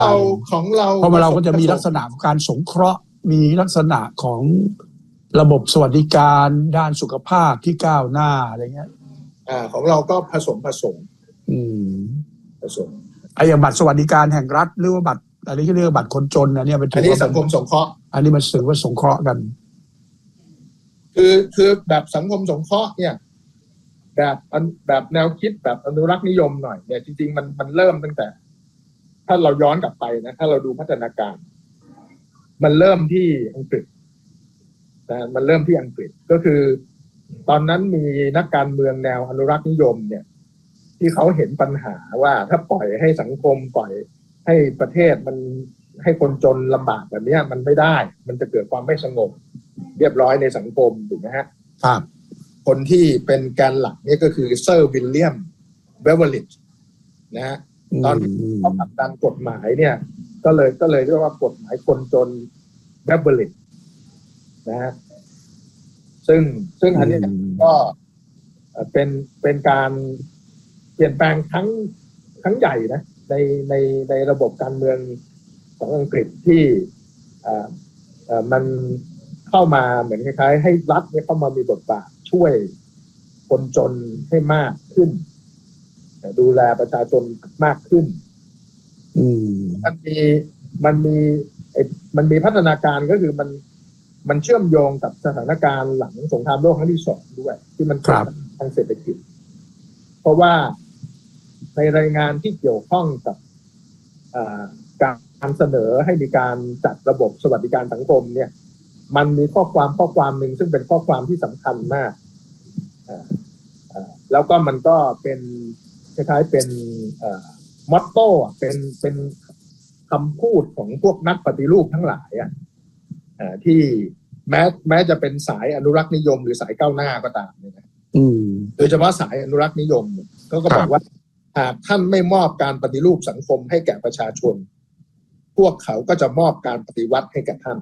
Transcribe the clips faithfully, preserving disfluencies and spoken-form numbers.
เราของเราเพราะเราก็จะมีลักษณะของการสงเคราะห์มีลักษณะของระบบสวัสดิการด้านสุขภาพที่ก้าวหน้าอะไรเงี้ยอ่าของเราก็ผสมผสมอืมผสมไอ้บัตรสวัสดิการแห่งรัฐหรือว่าบัตรอะไรที่เรียกบัตรคนจนอันนี้เป็นอันนี้สังคมสงเคราะห์อันนี้มันถือว่าสงเคราะห์กันคือคือแบบสังคมสงเคราะห์เนี่ยแบบแบบแนวคิดแบบอนุรักษ์นิยมหน่อยเนี่ยจริงๆมันมันเริ่มตั้งแต่ถ้าเราย้อนกลับไปนะถ้าเราดูพัฒนาการมันเริ่มที่อังกฤษนะมันเริ่มที่อังกฤษก็คือตอนนั้นมีนักการเมืองแนวอนุรักษ์นิยมเนี่ยที่เขาเห็นปัญหาว่าถ้าปล่อยให้สังคมปล่อยให้ประเทศมันให้คนจนลำบากแบบนี้มันไม่ได้มันจะเกิดความไม่สงบเรียบร้อยในสังคมถูกไหมฮะครับคนที่เป็นแกนหลักนี่ก็คือเซอร์วิลเลียมเบเวอร์ลิดนะฮะตอนเขาผลักดันกฎหมายเนี่ยก็เลยก็เลยเรียกว่ากฎหมายคนจนเบเวอร์ลิดนะฮะซึ่งซึ่งอันนี้ก็เป็นเป็นการเปลี่ยนแปลงทั้งทั้งใหญ่นะในในในระบบการเมืองของอังกฤษที่อ่าอ่ามันเข้ามาเหมือนคล้ายๆให้รัฐเนี่ยเข้ามามีบทบาทช่วยคนจนให้มากขึ้นดูแลประชาชนมากขึ้นมันมีมันมีมันมีพัฒนาการก็คือมันมันเชื่อมโยงกับสถานการณ์หลังสงครามโลกครั้งที่สองด้วยที่มันเกิดทางเศรษฐกิจเพราะว่าในรายงานที่เกี่ยวข้องกับการเสนอให้มีการจัดระบบสวัสดิการสังคมเนี่ยมันมีข้อความข้อความหนึ่งซึ่งเป็นข้อความที่สำคัญมากแล้วก็มันก็เป็นคล้ายๆเป็นมอตโต้เป็นเป็นคำพูดของพวกนักปฏิรูปทั้งหลายอ่ะที่แม้แม้จะเป็นสายอนุรักษ์นิยมหรือสายก้าวหน้าก็ตามเนี่ยนะโดยเฉพาะสายอนุรักษ์นิยมเขาก็บอกว่าหากท่านไม่มอบการปฏิรูปสังคมให้แก่ประชาชนพวกเขาก็จะมอบการปฏิวัติให้แก่ท่าน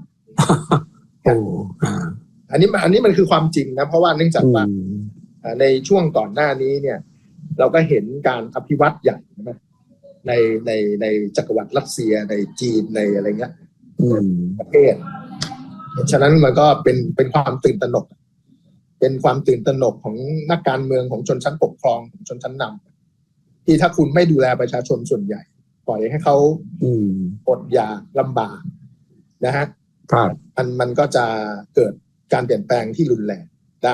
อันนี้อันนี้มันคือความจริงนะเพราะว่าเนื่องจากว่าในช่วงก่อนหน้านี้เนี่ยเราก็เห็นการอภิวัตใหญ่นะในในในจักรวรรดิรัสเซียในจีนในอะไรเงี้ยประเทศฉะนั้นมันก็เป็นเป็นความตื่นตระหนกเป็นความตื่นตระหนกของนักการเมืองของชนชั้นปกครองของชนชั้นนำที่ถ้าคุณไม่ดูแลประชาชนส่วนใหญ่ปล่อยให้เขาอดอยากลำบากนะฮะมันมันก็จะเกิดการเปลี่ยนแปลงที่รุนแรงได้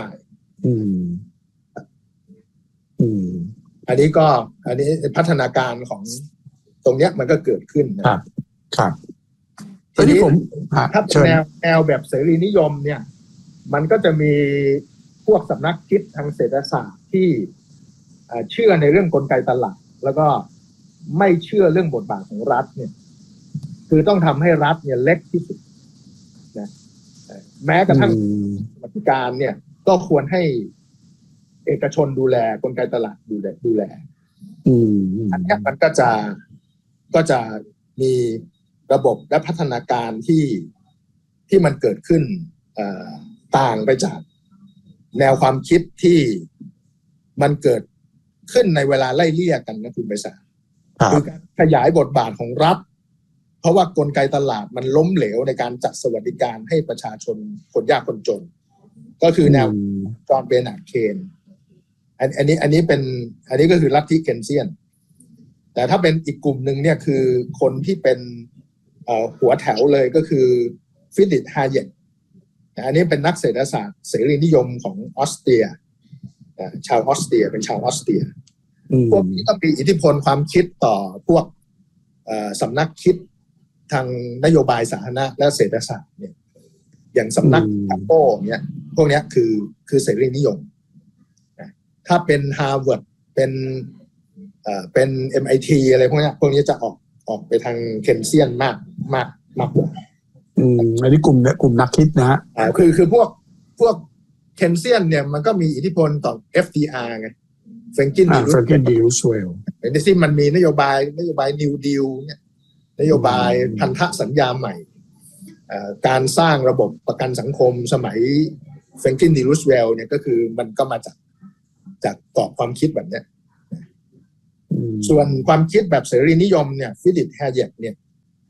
อันนี้ก็อันนี้พัฒนาการของตรงเนี้ยมันก็เกิดขึ้นนะครับครับทีนี้ผมถ้าเป็นแนวแนวแบบเสรีนิยมเนี่ยมันก็จะมีพวกสำนักคิดทางเศรษฐศาสตร์ที่เชื่อในเรื่องกลไกตลาดแล้วก็ไม่เชื่อเรื่องบทบาทของรัฐเนี่ยคือต้องทำให้รัฐเนี่ยเล็กที่สุดนะแม้กระทั่งสวัสดิการเนี่ยก็ควรให้เอกชนดูแลกลไกตลาดดูแลดูแลอันนี้มันก็จะก็จะมีระบบและพัฒนาการที่ที่มันเกิดขึ้นต่างไปจากแนวความคิดที่มันเกิดขึ้นในเวลาไล่เลี่ยกันนะคุณไพศาลคือการขยายบทบาทของรัฐเพราะว่ากลไกตลาดมันล้มเหลวในการจัดสวัสดิการให้ประชาชนคนยากคนจนก็คือแนวจอห์นเบรนาร์ดเคนอันอันนี้อันนี้เป็นอันนี้ก็คือลัทธิเคนเซียนแต่ถ้าเป็นอีกกลุ่มหนึ่งเนี่ยคือคนที่เป็นหัวแถวเลยก็คือฟิลิปฮาเยกอันนี้เป็นนักเศรษฐศาสตร์เสรีนิยมของออสเตรียชาวออสเตรียเป็นชาวออสเตรียพวกนี้ก็มีอิทธิพลความคิดต่อพวกสำนักคิดทางนโยบายสาธารณะและเศรษฐศาสตร์เนี่ยอย่างสำนักแอปเปิลเนี่ยพวกนี้คือคือเสรีนิยมถ้าเป็นฮาร์วาร์ดเป็นเอ่อเป็น เอ็ม ไอ ที อะไรพวกนี้พวกนี้จะออกออกไปทางเคนเซียนมากมากมากกว่าอืมอันนี้กลุ่มเนี่ยกลุ่มนักคิดนะฮะอ่าคือคือพวกพวกเคนเซียนเนี่ยมันก็มีอิทธิพลต่อ เอฟ ดี อาร์ ไงเฟรงกินดีรูสเวลเป็นที่มันมีนโยบายนโยบายนิวดีลเนี่ยนโยบายพันธสัญญาใหม่อ่าการสร้างระบบประกันสังคมสมัยเฟรงกินดีรูสเวลเนี่ยก็คือมันก็มาจากจากกรอบความคิดแบบเนี้ยส่วนความคิดแบบเสรีนิยมเนี่ยฟิลิปแฮเยกเนี่ย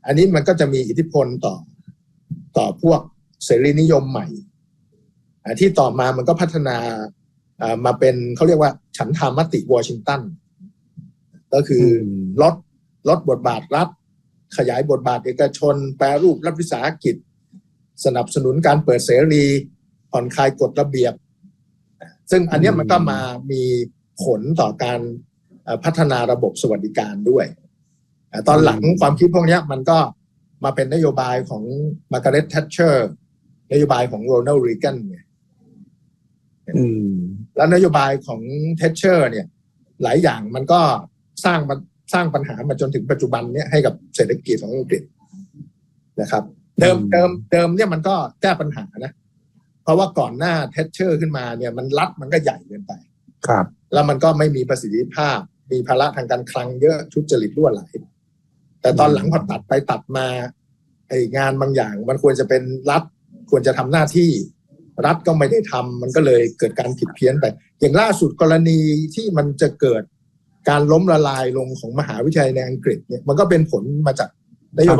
อันนี้มันก็จะมีอิทธิพลต่อต่อพวกเสรีนิยมใหม่ที่ต่อมามันก็พัฒนามาเป็นเขาเรียกว่าฉันทามติวอชิงตันก็คือลดลดบทบาทรัฐขยายบทบาทเอกชนแปรรูปรัฐวิสาหกิจสนับสนุนการเปิดเสรีผ่อนคลายกฎระเบียบซึ่งอันนี้มันก็มามีผลต่อการพัฒนาระบบสวัสดิการด้วยตอนหลังความคิดพวกนี้มันก็มาเป็นนโยบายของมาร์กาเร็ต แททเชอร์นโยบายของโรนัลด์ เรแกนเนี่ยแล้วนโยบายของ แททเชอร์เนี่ยหลายอย่างมันก็สร้างมันสร้างปัญหามาจนถึงปัจจุบันเนี่ยให้กับเศรษฐกิจของอังกฤษนะครับเดิมเดิมเดิมเนี่ยมันก็แก้ปัญหานะเพราะว่าก่อนหน้า แททเชอร์ขึ้นมาเนี่ยมันรัฐมันก็ใหญ่เกินไปครับแล้วมันก็ไม่มีประสิทธิภาพมีภาระทางการคลังเยอะทุจริตรั่วไหลแต่ตอนหลังพอตัดไปตัดมาไอ้งานบางอย่างมันควรจะเป็นรัฐควรจะทำหน้าที่รัฐก็ไม่ได้ทำมันก็เลยเกิดการผิดเพี้ยนไปอย่างล่าสุดกรณีที่มันจะเกิดการล้มละลายลงของมหาวิทยาลัยในอังกฤษเนี่ยมันก็เป็นผลมาจากนโยบาย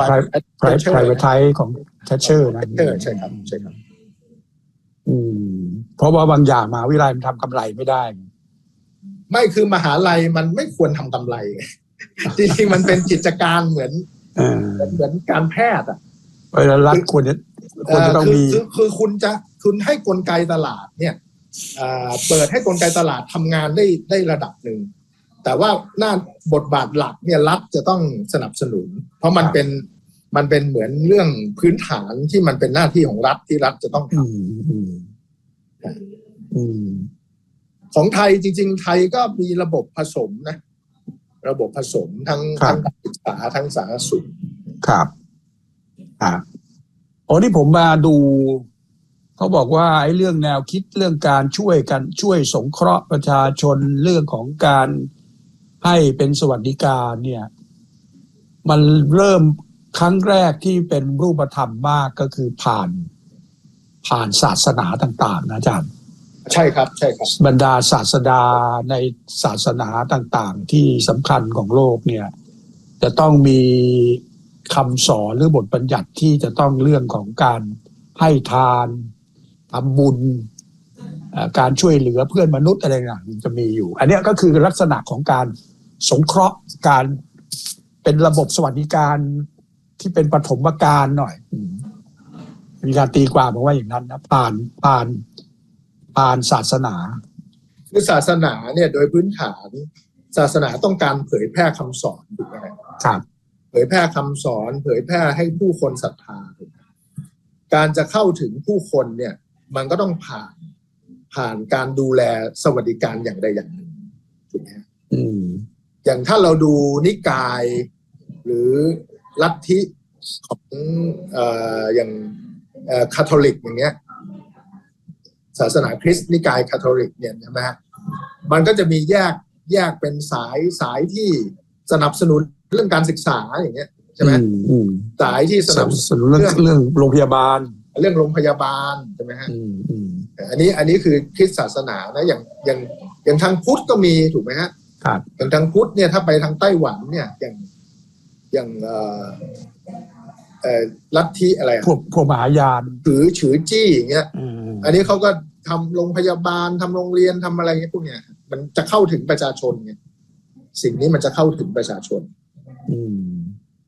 private ของ แททเชอร์ นะใช่ครับใช่ครับอืมเพราะว่าบางอย่างมหาวิทยาลัยมันทำกำไรไม่ได้ไม่คือมหาลัยมันไม่ควรทำกำไรจริงๆมันเป็นกิจการเหมือนเหมือนการแพทย์อ่ะเวลารัฐควรจะควรจะต้องมีคือคือคุณจะคุณให้กลไกตลาดเนี่ยเปิดให้กลไกตลาดทำงานได้ได้ระดับหนึ่งแต่ว่าหน้าบทบาทหลักเนี่ยรัฐจะต้องสนับสนุนเพราะมันเป็นมันเป็นเหมือนเรื่องพื้นฐานที่มันเป็นหน้าที่ของรัฐที่รัฐจะต้องทำของไทยจริงๆไทยก็มีระบบผสมนะระบบผสมทั้งทั้งการศึกษาทั้งสาธารณสุขครับอ่าอ๋อที่ผมมาดูเขาบอกว่าไอ้เรื่องแนวคิดเรื่องการช่วยกันช่วยสงเคราะห์ประชาชนเรื่องของการให้เป็นสวัสดิการเนี่ยมันเริ่มครั้งแรกที่เป็นรูปธรรมมากก็คือผ่านผ่านศาสนาต่างๆนะอาจารย์ใช่ครับใช่ครับบรรดาศาสดาในศาสนาต่างๆที่สำคัญของโลกเนี่ยจะต้องมีคำสอนหรือบทบัญญัติที่จะต้องเรื่องของการให้ทานทำบุญการช่วยเหลือเพื่อนมนุษย์อะไรต่างๆจะมีอยู่อันนี้ก็คือลักษณะของการสงเคราะห์การเป็นระบบสวัสดิการที่เป็นปฐมกาลหน่อยมีการตีความบอกว่าอย่างนั้นนะผ่านผ่านผ่านศาสนาคือศาสนาเนี่ยโดยพื้นฐานศาสนาต้องการเผยแพร่คำสอนถูกไหมครับเผยแพร่คำสอนเผยแพร่ให้ผู้คนศรัทธาการจะเข้าถึงผู้คนเนี่ยมันก็ต้องผ่านผ่านการดูแลสวัสดิการอย่างใดอย่างหนึ่งถูกไหมอืมอย่างถ้าเราดูนิกายหรือลัทธิของเอ่ออย่างเอ่อคาทอลิกอย่างเงี้ยศาสนาคริสต์นิกายคาทอลิกเนี่ยใช่ไหมฮะมันก็จะมีแยกแยกเป็นสายสายที่สนับสนุนเรื่องการศึกษาอย่างเงี้ยใช่ไหมสายที่สนับสนุนเรื่องเรื่องโรงพยาบาลเรื่องโรงพยาบาลใช่ไหมฮะอันนี้อันนี้คือคริสต์ศาสนานะอย่างอย่างอย่างทางพุทธก็มีถูกไหมฮะครับอย่างทางพุทธเนี่ยถ้าไปทางไต้หวันเนี่ยอย่างอย่างเอ่อเอ่อลัทธิอะไรพวกพวกมหายานถือฉือจี้อย่างเงี้ยอันนี้เขาก็ทำโรงพยาบาลทำโรงเรียนทำอะไรเงี้ยพวกเนี้ยมันจะเข้าถึงประชาชนไงสิ่งนี้มันจะเข้าถึงประชาชนอืม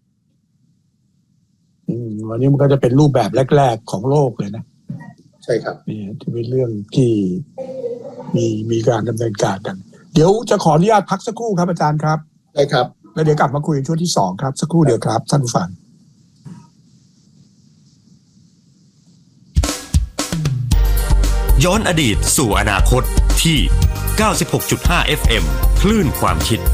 อืมวันนี้มันก็จะเป็นรูปแบบแรกๆของโลกเลยนะใช่ครับนี่จะเป็นเรื่องที่มีมีการดำเนินการกันเดี๋ยวจะขออนุญาตพักสักครู่ครับอาจารย์ครับได้ครับแล้วเดี๋ยวกลับมาคุยในช่วงที่สองครับสักครู่เดียวครับท่านผู้ฟังย้อนอดีตสู่อนาคตที่ เก้าสิบหกจุดห้า เอฟ เอ็ม คลื่นความคิด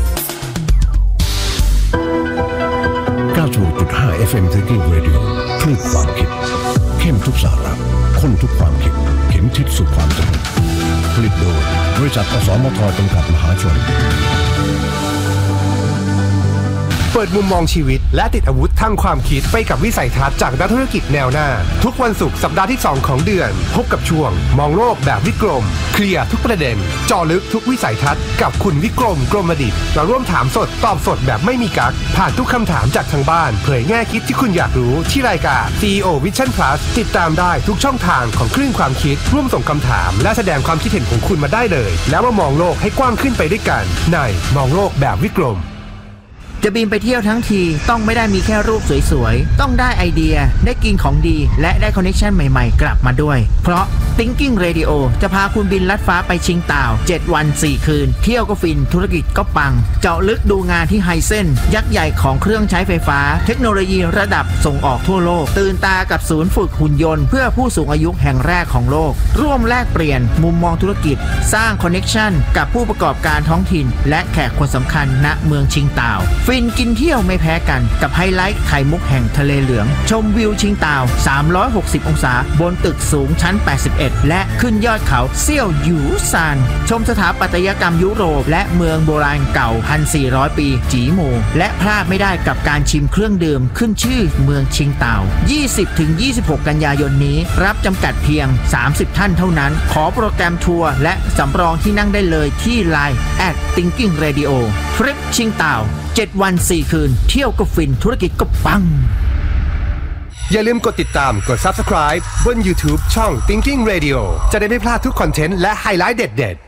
เก้าสิบหกจุดห้า เอฟ เอ็ม Thinking Radio คลื่นความคิดเข้มทุกสาระข้นทุกความคิดเข็มทิศสู่ความสำเร็จผลิตโดยบริษัทอสมทจำกัดมหาชนเปิดมุมมองชีวิตและติดอาวุธทางความคิดไปกับวิสัยทัศน์จากนักธุรกิจแนวหน้าทุกวันศุกร์สัปดาห์ที่สองของเดือนพบกับช่วงมองโลกแบบวิกรมเคลียร์ทุกประเด็นเจาะลึกทุกวิสัยทัศน์กับคุณวิกรมกรมดิษฐ์เราร่วมถามสดตอบสดแบบไม่มีกั๊กผ่านทุกคำถามจากทางบ้านเผยแง่คิดที่คุณอยากรู้ที่รายการ ซี อี โอ Vision Plus ติดตามได้ทุกช่องทางของคลื่นความคิดร่วมส่งคำถามและแสดงความคิดเห็นของคุณมาได้เลยแล้วมามองโลกให้กว้างขึ้นไปด้วยกันในมองโลกแบบวิกรมจะบินไปเที่ยวทั้งทีต้องไม่ได้มีแค่รูปสวยๆต้องได้ไอเดียได้กินของดีและได้คอนเนคชั่นใหม่ๆกลับมาด้วยเพราะ Thinking Radio จะพาคุณบินลัดฟ้าไปชิงต่าวเจ็ดวันสี่คืนเที่ยวก็ฟินธุรกิจก็ปังเจาะลึกดูงานที่ไฮเซ็นยักษ์ใหญ่ของเครื่องใช้ไฟฟ้าเทคโนโลยีระดับส่งออกทั่วโลกตื่นตากับศูนย์ฝึกหุ่นยนต์เพื่อผู้สูงอายุแห่งแรกของโลกร่วมแลกเปลี่ยนมุมมองธุรกิจสร้างคอนเนคชั่นกับผู้ประกอบการท้องถิ่นและแขกคนสำคัญณเมืองชิงต่าวฟินกินเที่ยวไม่แพ้กันกับไฮไลท์ไข่มุกแห่งทะเลเหลืองชมวิวชิงต่าวสามร้อยหกสิบองศาบนตึกสูงชั้นแปดสิบเอ็ดและขึ้นยอดเขาเซี่ยวหยูซานชมสถาปัตยกรรมยุโรปและเมืองโบราณเก่า หนึ่งพันสี่ร้อย ปีจีหมู่และพลาดไม่ได้กับการชิมเครื่องดื่มขึ้นชื่อเมืองชิงต่าว ยี่สิบถึงยี่สิบหก กันยายนนี้รับจำกัดเพียงสามสิบท่านเท่านั้นขอโปรแกรมทัวร์และสำรองที่นั่งได้เลยที่ ไลน์ แอท Thinking Radio ทริปชิงต่าวเจ็ดวันสี่คืนเที่ยวก็ฟินธุรกิจก็ปังอย่าลืมกดติดตามกด Subscribe บน YouTube ช่อง Thinking Radio จะได้ไม่พลาดทุกคอนเทนต์และไฮไลท์เด็ด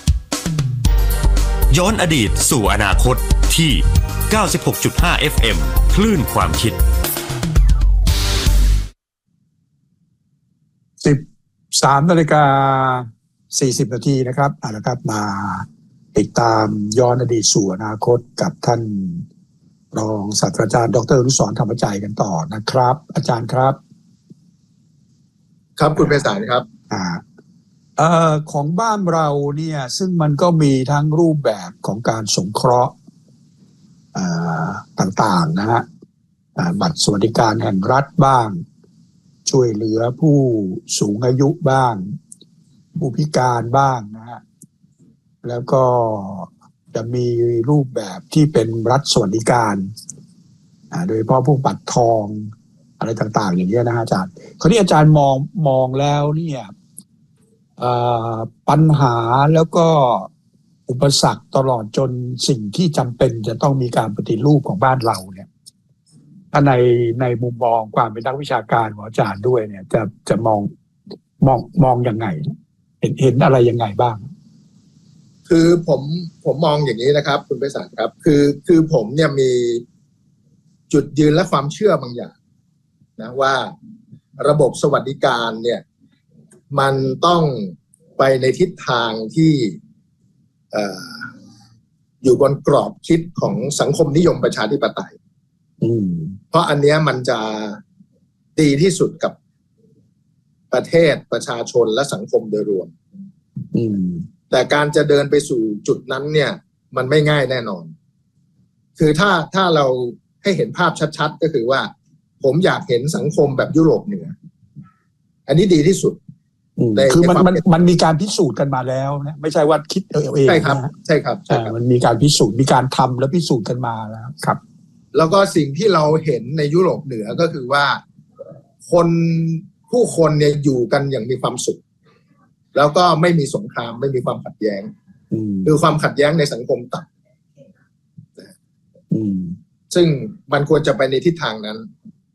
ๆย้อนอดีตสู่อนาคตที่ เก้าสิบหกจุดห้า เอฟ เอ็ม คลื่นความคิดสิบสามนาฬิกาสี่สิบนาทีนะครับเอาละครับมาติดตามย้อนอดีตสู่อนาคตกับท่านรองศาสตราจารย์ดร.อนุสรณ์ธรรมใจกันต่อนะครับอาจารย์ครับครับคุณไพศาลครับอ่าเอ่อของบ้านเราเนี่ยซึ่งมันก็มีทั้งรูปแบบของการสงเคราะห์อ่าต่างๆนะฮะอ่าบัตรสวัสดิการแห่งรัฐบ้างช่วยเหลือผู้สูงอายุบ้างผู้พิการบ้างนะฮะแล้วก็จะมีรูปแบบที่เป็นรัฐสวัสดิการโดยเฉพาะพวกบัตรทองอะไรต่างๆอย่างนี้นะฮะอาจารย์คราวนี้อาจารย์มองมองแล้วเนี่ยปัญหาแล้วก็อุปสรรคตลอดจนสิ่งที่จำเป็นจะต้องมีการปฏิรูปของบ้านเราเนี่ยถ้าในในมุมมองความเป็นนักวิชาการของอาจารย์ด้วยเนี่ยจะจะมองมองมองยังไงเห็นเห็นอะไรยังไงบ้างคือผมผมมองอย่างนี้นะครับคุณไพศาลครับคือคือผมเนี่ยมีจุดยืนและความเชื่อบางอย่างนะว่าระบบสวัสดิการเนี่ยมันต้องไปในทิศทางที่เอ่ออยู่บนกรอบคิดของสังคมนิยมประชาธิปไตยเพราะอันเนี้ยมันจะดีที่สุดกับประเทศประชาชนและสังคมโดยรวมแต่การจะเดินไปสู่จุดนั้นเนี่ยมันไม่ง่ายแน่นอนคือถ้าถ้าเราให้เห็นภาพชัดๆก็คือว่าผมอยากเห็นสังคมแบบยุโรปเหนืออันนี้ดีที่สุดคือมันมันมันมีการพิสูจน์กันมาแล้วนะไม่ใช่ว่าคิดเอาเองใช่ครับใช่ครับใช่ครับมันมีการพิสูจน์มีการทำและพิสูจน์กันมาแล้วครับแล้วก็สิ่งที่เราเห็นในยุโรปเหนือก็คือว่าคนผู้คนเนี่ยอยู่กันอย่างมีความสุขแล้วก็ไม่มีสงครามไม่มีความขัดแย้งคือความขัดแย้งในสังคมต่ำซึ่งมันควรจะไปในทิศทางนั้น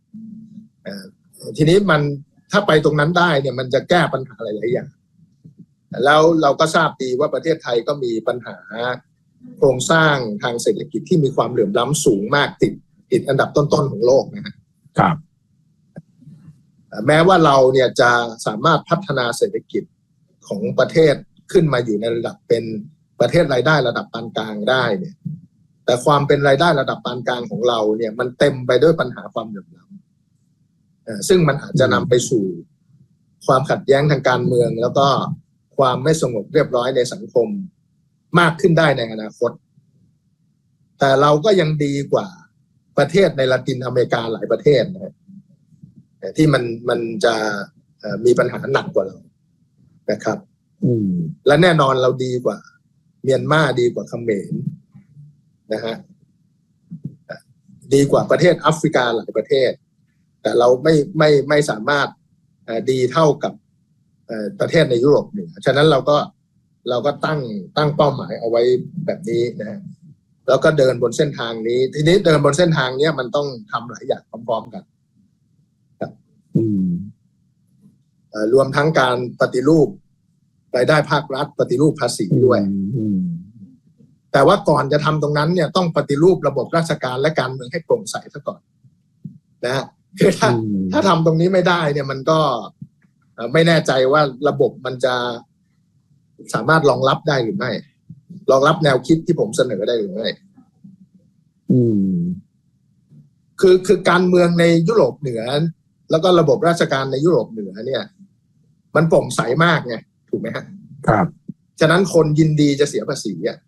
ทีนี้มันถ้าไปตรงนั้นได้เนี่ยมันจะแก้ปัญหาหลายๆอย่างแล้วเราก็ทราบดีว่าประเทศไทยก็มีปัญหาโครงสร้างทางเศรษฐกิจที่มีความเหลื่อมล้ำสูงมากติดติดอันดับต้นๆของโลกนะครับแม้ว่าเราเนี่ยจะสามารถพัฒนาเศรษฐกิจของประเทศขึ้นมาอยู่ในระดับเป็นประเทศรายได้ระดับปานกลางได้เนี่ยแต่ความเป็นรายได้ระดับปานกลางของเราเนี่ยมันเต็มไปด้วยปัญหาความเหลื่อมล้ำซึ่งมันอาจจะนำไปสู่ความขัดแย้งทางการเมืองแล้วก็ความไม่สงบเรียบร้อยในสังคมมากขึ้นได้ในอนาคตแต่เราก็ยังดีกว่าประเทศในละตินอเมริกาหลายประเทศนะที่มันมันจะมีปัญหาหนักกว่าเรานะครับและแน่นอนเราดีกว่าเมียนมาดีกว่าเขมรนะฮะดีกว่าประเทศแอฟริกาหลายประเทศแต่เราไม่ไม่ไม่สามารถดีเท่ากับประเทศในยุโรปเหนือฉะนั้นเราก็เราก็ตั้งตั้งเป้าหมายเอาไว้แบบนี้นะแล้วก็เดินบนเส้นทางนี้ทีนี้เดินบนเส้นทางนี้มันต้องทำหลายอย่างพร้อมๆกันครับอืมรวมทั้งการปฏิรูปรายได้ภาครัฐปฏิรูปภาษีด้วยแต่ว่าก่อนจะทำตรงนั้นเนี่ยต้องปฏิรูประบบราชการและการเมืองให้โปร่งใสซะก่อนนะคือถ้าถ้าทำตรงนี้ไม่ได้เนี่ยมันก็ไม่แน่ใจว่าระบบมันจะสามารถรองรับได้หรือไม่รองรับแนวคิดที่ผมเสนอได้หรือไม่อืมคือคือการเมืองในยุโรปเหนือแล้วก็ระบบราชการในยุโรปเหนือเนี่ยมันโปร่งใสมากไงถูกไหมฮะครับฉะนั้นคนยินดีจะเสียภาษีอ่ะ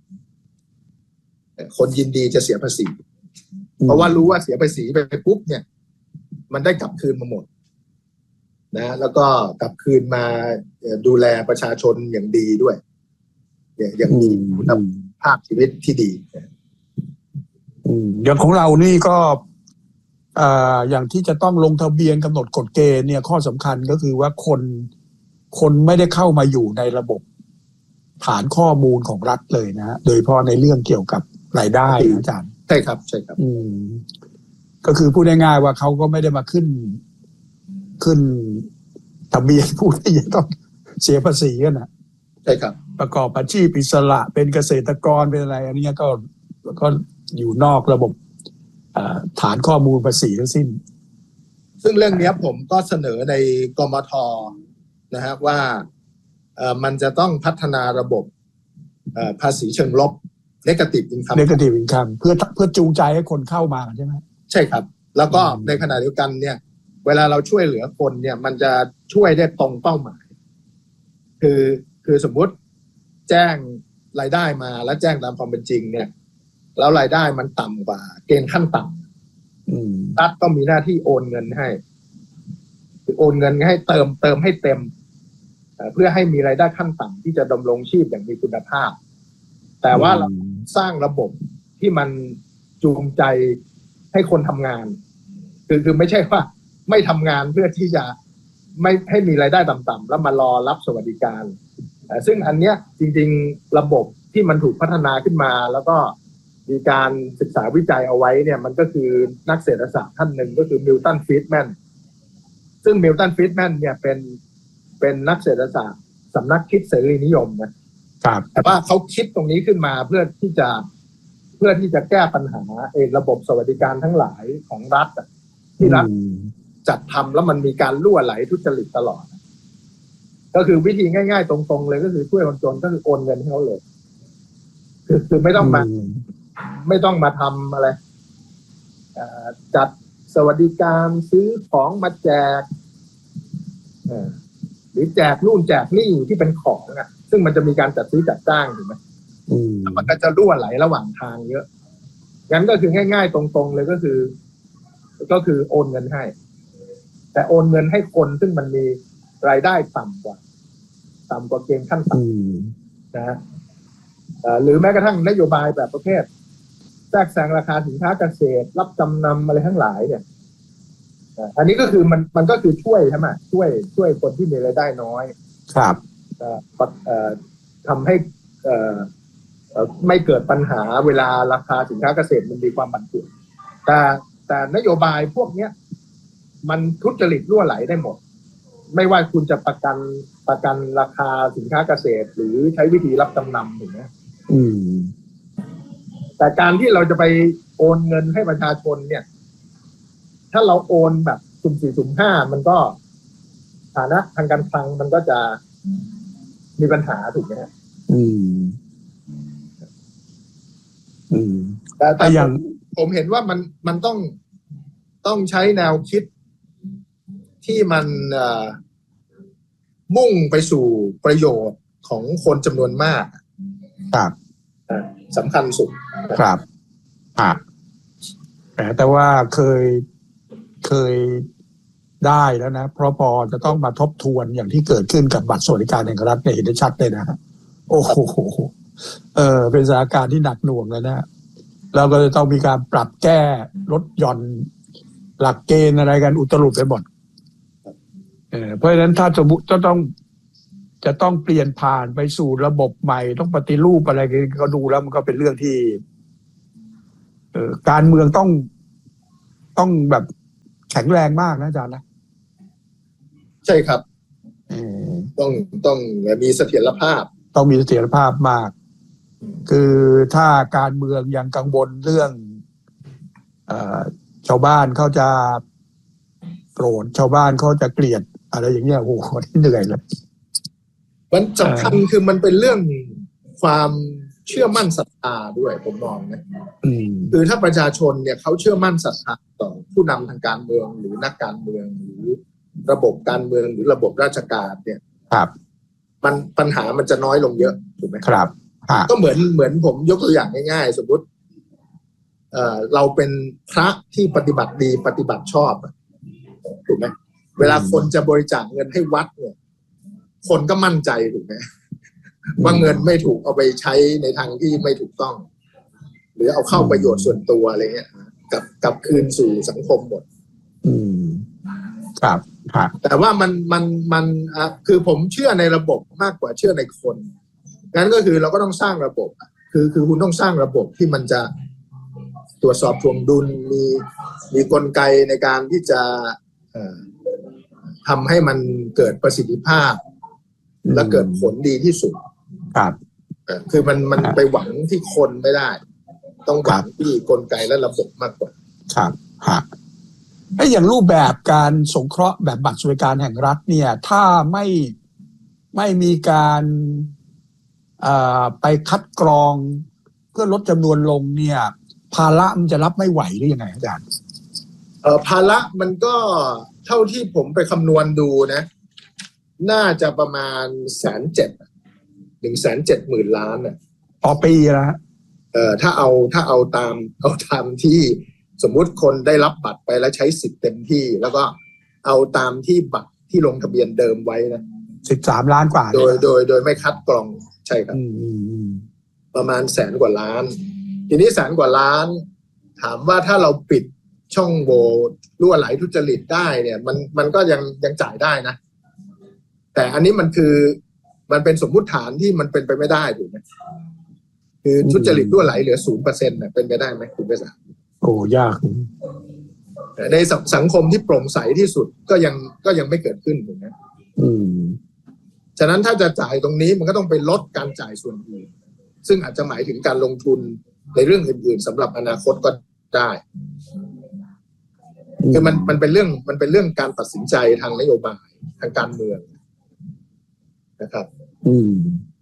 คนยินดีจะเสียภาษีเพราะว่ารู้ว่าเสียภาษีไปปุ๊บเนี่ยมันได้กลับคืนมาหมดนะแล้วก็กลับคืนมาดูแลประชาชนอย่างดีด้วยอย่างมีคุณภาพชีวิตที่ดีอย่างของเรานี่ก็อ่าอย่างที่จะต้องลงทะเบียนกำหนดกฎเกณฑ์เนี่ยข้อสำคัญก็คือว่าคนคนไม่ได้เข้ามาอยู่ในระบบฐานข้อมูลของรัฐเลยนะโดยเฉพาะในเรื่องเกี่ยวกับรายได้นะอาจารย์ใช่ครับใช่ครับอืมก็คือพูดง่ายๆว่าเขาก็ไม่ได้มาขึ้นขึ้นทะเบียนผู้ที่จะต้องเสียภาษีกันนะใช่ครับประกอบอาชีพอิสระเป็นเกษตรกรเป็นอะไรอันนี้ก็ก็อยู่นอกระบบฐานข้อมูลภาษีทั้งสิ้นซึ่งเรื่องนี้ผมก็เสนอในกมธ.นะฮะว่ามันจะต้องพัฒนาระบบภาษีเชิงลบ negative income negative income เพื่อเพื่อจูงใจให้คนเข้ามาใช่ไหมใช่ครับแล้วก็ในขณะเดียวกันเนี่ยเวลาเราช่วยเหลือคนเนี่ยมันจะช่วยได้ตรงเป้าหมายคือคือสมมุติแจ้งรายได้มาแล้วแจ้งตามความเป็นจริงเนี่ยแล้วรายได้มันต่ำกว่าเกณฑ์ขั้นต่ำรัฐก็มีหน้าที่โอนเงินให้คือโอนเงินให้เติมเติมให้เต็มเพื่อให้มีรายได้ขั้นต่ำที่จะดำรงชีพอย่างมีคุณภาพแต่ว่าเราสร้างระบบที่มันจูงใจให้คนทำงานคือคือไม่ใช่ว่าไม่ทำงานเพื่อที่จะไม่ให้มีรายได้ต่ำๆแล้วมารอรับสวัสดิการซึ่งอันเนี้ยจริงๆระบบที่มันถูกพัฒนาขึ้นมาแล้วก็มีการศึกษาวิจัยเอาไว้เนี่ยมันก็คือนักเศรษฐศาสตร์ท่านหนึ่งก็คือมิลตันฟรีดแมนซึ่งมิลตันฟรีดแมนเนี่ยเป็นเป็นนักเศรษฐศาสตร์สำนักคิดเสรีนิยมนะครับแต่ว่าเขาคิดตรงนี้ขึ้นมาเพื่อที่จะเพื่อที่จะแก้ปัญหาเองระบบสวัสดิการทั้งหลายของรัฐที่รัฐจัดทำแล้วมันมีการรั่วไหลทุจริตตลอดก็คือวิธีง่ายๆตรงๆเลยก็คือช่วยคนจนก็คือโอนเงินให้เขาเลยคือคือไม่ต้องมาไม่ต้องมาทำอะไรจัดสวัสดิการซื้อของมาแจกหรือแจกนู่นแจกนี่ที่เป็นของอ่ะซึ่งมันจะมีการจัดซื้อจัดจ้างถูกไหมมันก็จะรั่วไหลระหว่างทางเยอะงั้นก็คือง่ายๆตรงๆเลยก็คือก็คือโอนเงินให้แต่โอนเงินให้คนซึ่งมันมีรายได้ต่ำกว่าต่ำกว่าเกณฑ์ขั้นต่ำนะฮะหรือแม้กระทั่งนโยบายแบบประเภทแทรกแซงราคาสินค้าเกษตรรับจำนำอะไรทั้งหลายเนี่ยอันนี้ก็คือมันมันก็คือช่วยใช่ไหมช่วยช่วยคนที่มีรายได้น้อยครับทำให้ไม่เกิดปัญหาเวลาราคาสินค้าเกษตรมันมีความผันผวนแต่แต่นโยบายพวกเนี้ยมันทุจริตรั่วไหลได้หมดไม่ว่าคุณจะประกันประกันราคาสินค้าเกษตรหรือใช้วิธีรับจำนำถูกไหมแต่การที่เราจะไปโอนเงินให้ประชาชนเนี่ยถ้าเราโอนแบบสุ่มสี่สุ่มห้ามันก็ฐานะทางการคลังมันก็จะมีปัญหาถูกไหมอืมอืมแต่แต่อย่างผมเห็นว่ามันมันต้องต้องใช้แนวคิดที่มันมุ่งไปสู่ประโยชน์ของคนจำนวนมากครับสำคัญสุดครับอ่าแต่ว่าเคยเคยได้แล้วนะเพราะพอจะต้องมาทบทวนอย่างที่เกิดขึ้นกับบัตรสวัสดิการแห่งรัฐเนี่ยเห็นได้ชัดเลยนะโอ้โหเออเป็นสถานการณ์ที่หนักหน่วงเลยนะแล้วก็จะต้องมีการปรับแก้ลดหย่อนหลักเกณฑ์อะไรกันอุตรุดไปหมดเออเพราะฉะนั้นถ้าสมมุติจะต้องจะต้องเปลี่ยนผ่านไปสู่ระบบใหม่ต้องปฏิรูปอะไรก็ดูแล้วมันก็เป็นเรื่องที่เออการเมืองต้องต้องแบบแข็งแรงมากนะอาจารย์นะใช่ครับต้องต้องมีเสถียรภาพต้องมีเสถียรภาพมากคือถ้าการเมืองยังกังวลเรื่องเอ่อชาวบ้านเขาจะโกรธชาวบ้านเขาจะเกลียดอะไรอย่างเงี้ยโอ้โหเหนื่อยเลยมันสำคัญคือมันเป็นเรื่องความเชื่อมั่นศรัทธาด้วยผมมองนะคือถ้าประชาชนเนี่ยเขาเชื่อมั่นศรัทธาต่อผู้นำทางการเมืองหรือนักการเมืองหรือระบบการเมืองหรือระบบราชการเนี่ยครับมันปัญหามันจะน้อยลงเยอะถูกไหมครับก็เหมือนเหมือนผมยกตัวอย่างง่ายๆสมมติเอ่อเราเป็นพระที่ปฏิบัติดีปฏิบัติชอบถูกไหมเวลาคนจะบริจาคเงินให้วัดเนี่ยคนก็มั่นใจถูกไหมว่าเงินไม่ถูกเอาไปใช้ในทางที่ไม่ถูกต้องหรือเอาเข้าประโยชน์ส่วนตัวอะไรเงี้ยกับกับคืนสู่สังคมหมดอืมครับครับแต่ว่ามันมันมันอ่ะคือผมเชื่อในระบบมากกว่าเชื่อในคนงั้นก็คือเราก็ต้องสร้างระบบคือคือคุณต้องสร้างระบบที่มันจะตรวจสอบทวงดุลมีมีกลไกในการที่จะเอ่อทำให้มันเกิดประสิทธิภาพและเกิดผลดีที่สุดครับคือมันมันไปหวังที่คนไม่ได้ต้องหวังที่กลไกและระบบมากกว่าครับฮะไอ้อย่างรูปแบบการสงเคราะห์แบบบัตรสวัสดิการแห่งรัฐเนี่ยถ้าไม่ไม่มีการไปคัดกรองเพื่อลดจำนวนลงเนี่ยภาระมันจะรับไม่ไหวหรือยังไงอาจารย์เอ่อภาระมันก็เท่าที่ผมไปคำนวณดูนะน่าจะประมาณแสนเจ็ดหนึ่งแสนเจ็ดหมื่นล้านน่ะต่อปีนะเอ่อถ้าเอาถ้าเอาตามเอาตามที่สมมุติคนได้รับบัตรไปแล้วใช้สิทธิ์เต็มที่แล้วก็เอาตามที่บัตรที่ลงทะเบียนเดิมไว้นะสิบสามล้านกว่าโดยโดยโดยไม่คัดกรองใช่ครับประมาณแสนกว่าล้านทีนี้แสนกว่าล้านถามว่าถ้าเราปิดช่องโหว่รั่วไหลทุจริตได้เนี่ยมันมันก็ยังยังจ่ายได้นะแต่อันนี้มันคือมันเป็นสมมุติฐานที่มันเป็นไปไม่ได้ถูกไหมคือทุจริตรั่วไหลเหลือศูนย์เปอร์เซ็นต์เนี่ยเป็นไปได้ไหมคุณเบสาโอ้ยากในสังคมที่โปร่งใสที่สุดก็ยังก็ยังไม่เกิดขึ้นถูกไหมอืมฉะนั้นถ้าจะจ่ายตรงนี้มันก็ต้องไปลดการจ่ายส่วนอื่นซึ่งอาจจะหมายถึงการลงทุนในเรื่องอื่นๆสำหรับอนาคตก็ได้คือมันมันเป็นเรื่องมันเป็นเรื่องการตัดสินใจทางนโยบายทางการเมืองนะครับอืม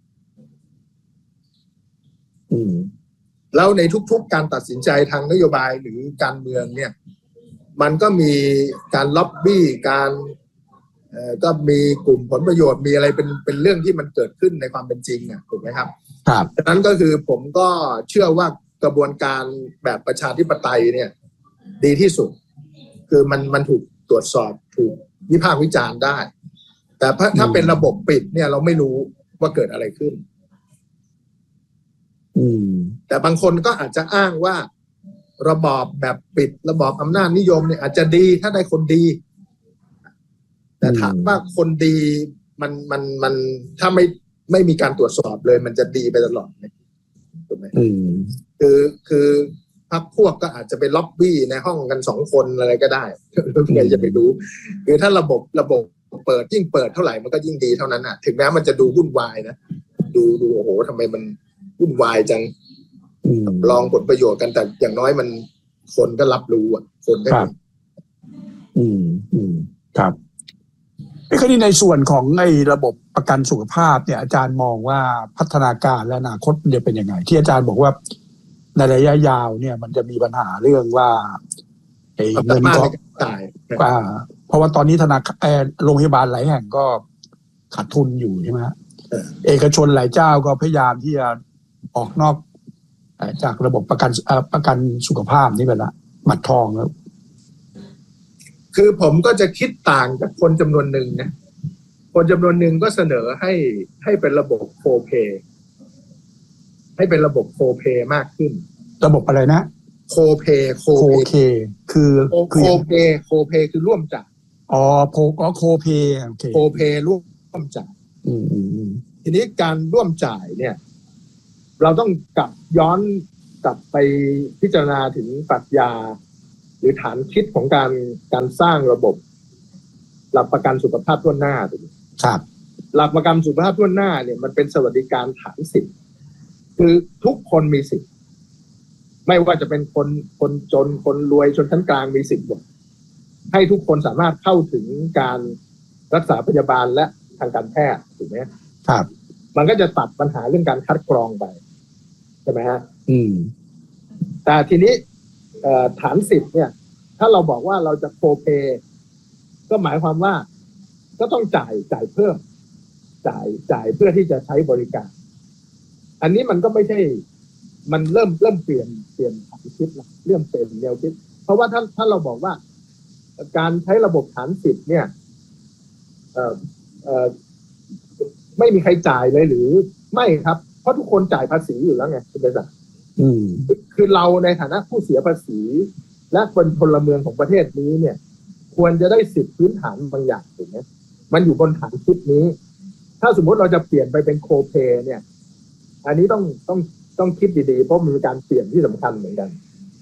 อืมแล้วในทุกๆการตัดสินใจทางนโยบายหรือการเมืองเนี่ยมันก็มีการล็อบบี้การเอ่อก็มีกลุ่มผลประโยชน์มีอะไรเป็นเป็นเรื่องที่มันเกิดขึ้นในความเป็นจริงอ่ะถูกไหมครับครับฉะนั้นก็คือผมก็เชื่อว่ากระบวนการแบบประชาธิปไตยเนี่ยดีที่สุดคือมันมันถูกตรวจสอบถูกวิพากษ์วิจารณ์ได้แต่ถ้าเป็นระบบปิดเนี่ยเราไม่รู้ว่าเกิดอะไรขึ้นอืมแต่บางคนก็อาจจะอ้างว่าระบอบแบบปิดระบอบอำนาจนิยมเนี่ยอาจจะดีถ้าได้คนดีแต่ถามว่าคนดีมันมันมันถ้าไม่ไม่มีการตรวจสอบเลยมันจะดีไปตลอดไหมถูกไหมคือคือพรรคพวกก็อาจจะไปล็อบบี้ในห้องกันสองคนอะไรก็ได้ใครจะไปรู้คือถ้าระบบระบบเปิดยิ่งเปิดเท่าไหร่มันก็ยิ่งดีเท่านั้นอ่ะถึงแม้มันจะดูวุ่นวายนะดูดูโอ้โหทำไมมันวุ่นวายจังลองผลประโยชน์กันแต่อย่างน้อยมันคนก็รับรู้อ่ะคนก็ครับอืมอืมครับไอ้คดีในส่วนของไอ้ระบบประกันสุขภาพเนี่ยอาจารย์มองว่าพัฒนาการและอนาคตจะเป็นยังไงที่อาจารย์บอกว่าในระยะยาวเนี่ยมันจะมีปัญหาเรื่องว่าไอ้เงินก็จ่ายว่าเพราะว่าตอนนี้ธนาคารโรงพยาบาลหลายแห่งก็ขาดทุนอยู่ใช่ไหมฮะเอกชนหลายเจ้าก็พยายามที่จะออกนอกจากระบบประกันประกันสุขภาพนี่ไปละบัตรทองแล้วคือผมก็จะคิดต่างจากคนจำนวนหนึ่งนะคนจำนวนหนึ่งก็เสนอให้ให้เป็นระบบโคเพย์ให้เป็นระบบโคเพย์มากขึ้นระบบอะไรนะโคเพโคเคคือโคเพโคเพคือร่วมจ่ายอ๋อโคก็โคเพโอเคโคเพร่วมจ่ายทีนี้การร่วมจ่ายเนี่ยเราต้องกลับย้อนกลับไปพิจารณาถึงปรัชญาหรือฐานคิดของการการสร้างระบบหลักประกันสุขภาพทั่วหน้าถูกไหมครับหลักประกันสุขภาพทั่วหน้าเนี่ยมันเป็นสวัสดิการฐานสิทธิ์คือทุกคนมีสิทธิ์ไม่ว่าจะเป็นคนคนจนคนรวยชนชั้นกลางมีสิทธิ์หมดให้ทุกคนสามารถเข้าถึงการรักษาพยาบาลและทางการแพทย์ถูกไหมครับมันก็จะตัดปัญหาเรื่องการคัดกรองไปใช่ไหมฮะอืมแต่ทีนี้ฐานสิทธิ์เนี่ยถ้าเราบอกว่าเราจะโคเพก็หมายความว่าก็ต้องจ่ายจ่ายเพิ่มจ่ายจ่ายเพื่อที่จะใช้บริการอันนี้มันก็ไม่ใช่มันเริ่มเริ่มเปลี่ยนเปลี่ยนฐานคิดละเรื่องเปลี่ยนแนวคิดเพราะว่าถ้าถ้าเราบอกว่าการใช้ระบบฐานสิทธิ์เนี่ยเอ่อเอ่อไม่มีใครจ่ายเลยหรือไม่ครับเพราะทุกคนจ่ายภาษีอยู่แล้วไงคุณเบสอืมคือเราในฐานะผู้เสียภาษีและเป็นพลเมืองของประเทศนี้เนี่ยควรจะได้สิทธิพื้นฐานบางอย่างถูกไหมมันอยู่บนฐานคิดนี้ถ้าสมมติเราจะเปลี่ยนไปเป็นโคเพเนี่ยอันนี้ต้องต้องต้องคิดดีๆเพราะมันเป็นการเปลี่ยนที่สำคัญเหมือนกัน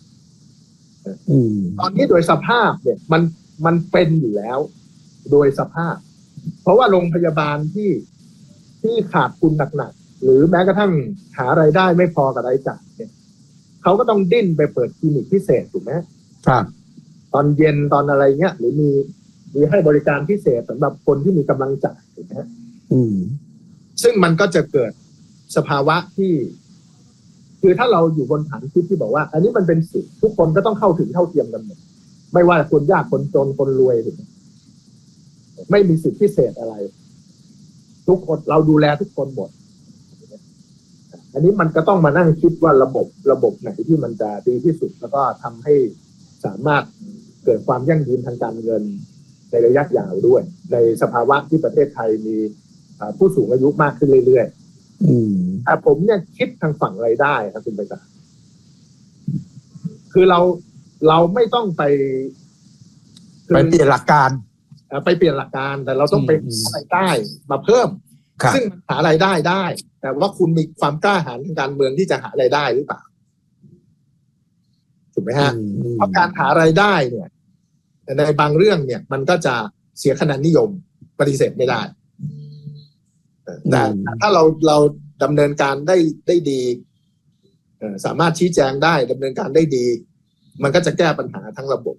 ตอนนี้โดยสภาพเนี่ยมันมันเป็นอยู่แล้วโดยสภาพเพราะว่าโรงพยาบาลที่ที่ขาดทุนหนักๆหรือแม้กระทั่งหารายได้ไม่พอกับรายจ่ายเนี่ยเขาก็ต้องดิ้นไปเปิดคลินิกพิเศษถูกไหมครับตอนเย็นตอนอะไรเงี้ยหรือมีมีให้บริการพิเศษสำหรับคนที่มีกำลังจ่ายถูกไหมอืมซึ่งมันก็จะเกิดสภาวะที่คือถ้าเราอยู่บนฐานคิดที่บอกว่าอันนี้มันเป็นสิทธิทุกคนก็ต้องเข้าถึงเท่าเทียมกันหมดไม่ว่าคนยากคนจนคนรวยถูกไหมไม่มีสิทธิพิเศษอะไรทุกคนเราดูแลทุกคนหมดอันนี้มันก็ต้องมานั่งคิดว่าระบบระบบไหนที่มันจะดีที่สุดแล้วก็ทำให้สามารถเกิดความยั่งยืนทางการเงินในระยะยาวด้วยในสภาวะที่ประเทศไทยมีผู้สูงอายุมากขึ้นเรื่อยๆแต่ผมเนี่ยคิดทางฝั่งรายได้ครับคุณไปจ้ะคือเราเราไม่ต้องไปไปเปลี่ยนหลักการไปเปลี่ยนหลักการแต่เราต้องไปหารายได้มาเพิ่มซึ่งหารายได้ได้แต่ว่าคุณมีความกล้าหาญทางการเมืองที่จะหารายได้หรือเปล่าถูกไหมฮะเพราะการหารายได้เนี่ยในบางเรื่องเนี่ยมันก็จะเสียคะแนนนิยมปฏิเสธไม่ได้แต่ถ้าเราเราดำเนินการได้ได้ดีสามารถชี้แจงได้ดำเนินการได้ดีมันก็จะแก้ปัญหาทั้งระบบ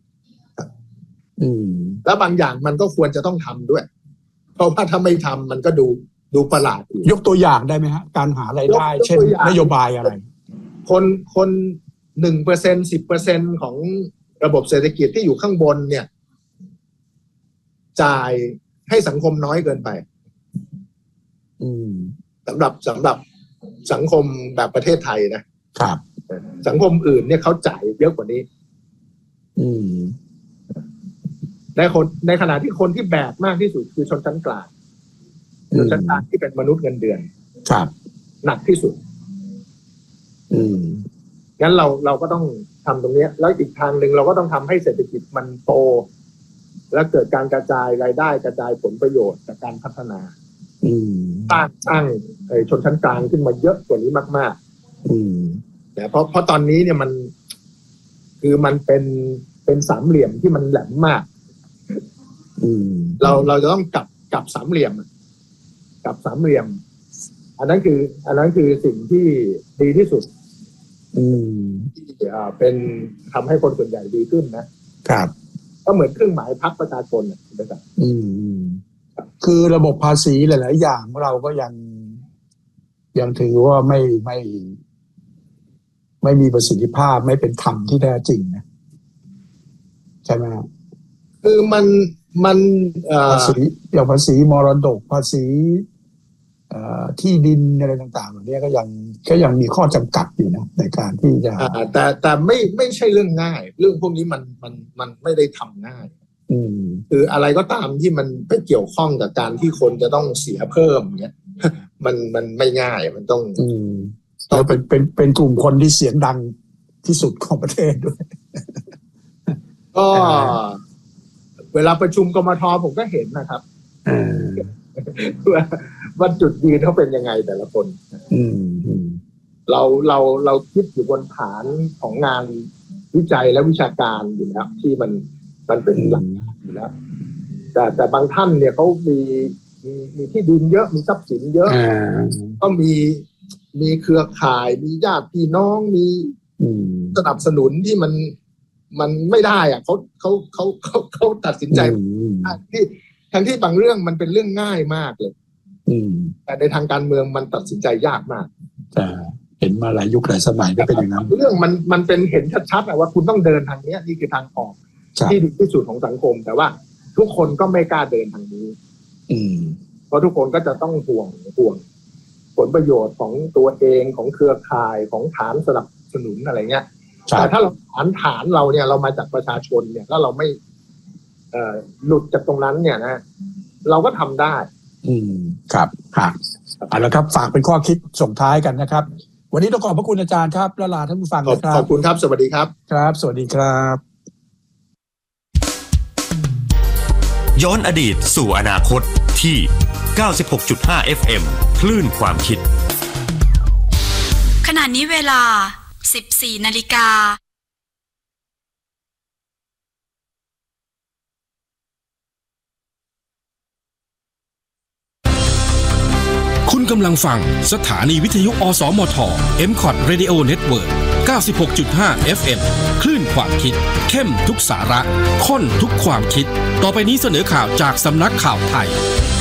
แล้วบางอย่างมันก็ควรจะต้องทำด้วยเพราะว่าถ้าไม่ทำมันก็ดูดูประหลาดยกตัวอย่างได้ไหมฮะการหารายได้เช่นนโยบายอะไรคนคนหนึ่งเปอร์เซ็นสิบเปอร์เซ็นของระบบเศรษฐกิจที่อยู่ข้างบนเนี่ยจ่ายให้สังคมน้อยเกินไปสำหรับสำหรับสังคมแบบประเทศไทยนะครับสังคมอื่นเนี่ยเขาจ่ายเยอะกว่านี้ในคนในขณะที่คนที่แบกมากที่สุดคือชนชั้นกลางชนชั้นกลางที่เป็นมนุษย์เงินเดือนครับหนักที่สุดอืมงั้นเราเราก็ต้องทำตรงนี้แล้วอีกทางหนึ่งเราก็ต้องทำให้เศรษฐกิจมันโตและเกิดการกระจายรายได้กระจายผลประโยชน์จากการพัฒนาสร้างสร้างชนชั้นกลางขึ้นมาเยอะกว่านี้มากๆแต่เพราะเพราะตอนนี้เนี่ยมันคือมันเป็นเป็นสามเหลี่ยมที่มันแหลมมากเราเราจะต้องกลับกลับสามเหลี่ยมกลับสามเหลี่ยมอันนั้นคืออันนั้นคือสิ่งที่ดีที่สุดที่เป็นทำให้คนส่วนใหญ่ดีขึ้นนะครับก็เหมือนเครื่องหมายพรรคประชาชนนะครับคือระบบภาษีหลายๆอย่างเราก็ยังยังถือว่าไม่ไม่ไม่มีประสิทธิภาพไม่เป็นธรรมที่แท้จริงนะใช่ไหมครับคือมันมันภาษีอย่างภาษีมรดกภาษีที่ดินอะไรต่างๆเหล่านี้ก็ยังก็ยังมีข้อจำกัดอยู่นะในการที่จะแต่แต่ไม่ไม่ใช่เรื่องง่ายเรื่องพวกนี้มันมันมันไม่ได้ทำง่ายคืออะไรก็ตามที่มันไปเกี่ยวข้องกับการที่คนจะต้องเสียเพิ่มเงี้ยมันมันไม่ง่ายมันต้องเราเป็นเป็นเป็นกลุ่มคนที่เสียงดังที่สุดของประเทศด้วยก็เวลาประชุมกมทผมก็เห็นนะครับว่าว่าจุดยืนเขาเป็นยังไงแต่ละคนเราเราเราคิดอยู่บนฐานของงานวิจัยและวิชาการอยู่แล้วที่มันมันเป็นหลักอยู่แล้วแต่แต่บางท่านเนี่ยเขามีมีมีที่ดินเยอะมีทรัพย์สินเยอะก็มีมีเครือข่ายมีญาติพี่น้องมีสนับสนุนที่มันมันไม่ได้อ่ะเขาเขาเขาเขาเขาตัดสินใจที่ทั้งที่บางเรื่องมันเป็นเรื่องง่ายมากเลยแต่ในทางการเมืองมันตัดสินใจยากมากแต่เห็นมาหลายยุคหลายสมัยก็เป็นอย่างนั้นเรื่องมันมันเป็นเห็นชัดๆว่าคุณต้องเดินทางนี้นี่คือทางออกที่ดีที่สุดของสังคมแต่ว่าทุกคนก็ไม่กล้าเดินทางนี้เพราะทุกคนก็จะต้องห่วงห่วงผลประโยชน์ของตัวเองของเครือข่ายของฐานสนับสนุนอะไรเงี้ยแต่ถ้าเราฐานฐานเราเนี่ยเรามาจากประชาชนเนี่ยแล้วเราไม่เอ่อหลุดจากตรงนั้นเนี่ยนะเราก็ทำได้อืมครับครับเอาละครับฝากเป็นข้อคิดส่งท้ายกันนะครับวันนี้ต้องขอบพระคุณอาจารย์ครับและลาท่านผู้ฟังนะครับขอบคุณครับสวัสดีครับครับสวัสดีครับย้อนอดีตสู่อนาคตที่ เก้าสิบหกจุดห้า เอฟ เอ็ม คลื่นความคิดขณะนี้เวลา สิบสี่ นาฬิกาคุณกำลังฟังสถานีวิทยุอสมท เอ็ม คอท Radio Network เก้าสิบหกจุดห้า เอฟ เอ็ม คลื่นความคิดเข้มทุกสาระข้นทุกความคิดต่อไปนี้เสนอข่าวจากสำนักข่าวไทย